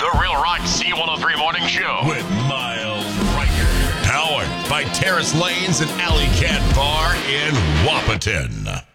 The Real Rock C103 Morning Show with Miles Riker. Powered by Terrace Lanes and Alley Cat Bar in Wahpeton.